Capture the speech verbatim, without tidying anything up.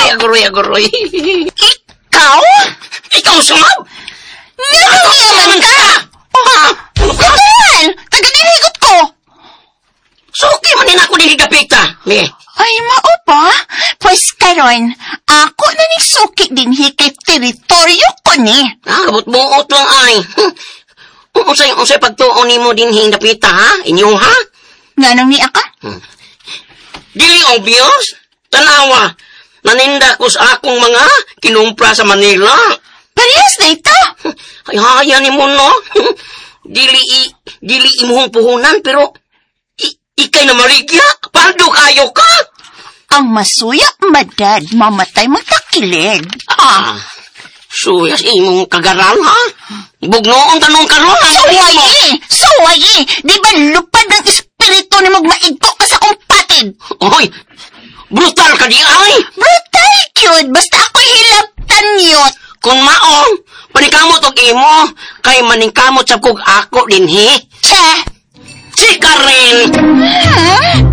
aguroy, aguroy. Ikaw? Ikaw, sumab? Nangyayman ka? Ah, Kutuan! Taga-dinigot ko! Suki man din ako nilidapita, me. Ay, mao ba? Pues karon, ako na ni suki din hikay teritoryo ko ni. Ah, kabut-buot lang ay. Unsay unsay pagtuon nimo din hindapita, ha? Inyo, ha? Nganong ni aka? Hmm. Dili obvious? Tanawa, naninda ko sa akong mga kinumpra sa Manila. Parehas na ito. Ay, haya ni mo, no? dili, i, dili imuhong puhunan, pero i, ikay na maligya. Pando kayo ka? Ang masuya, madad, mamatay magkakilig. Ah, suyas imong kagaral, ha? Bugnoon tanong karon ang Suwayi! Suwayi! Di ba lupad ng espiritu ni magmaigko ka sa kong patid? Oy, brutal ka di ay. Brutal, cute. Basta ako'y hilabtan yot. Kung maong, panikamot og imo, kay maningkamot sa kog ako din, he? Che! Si Karen! Hmm?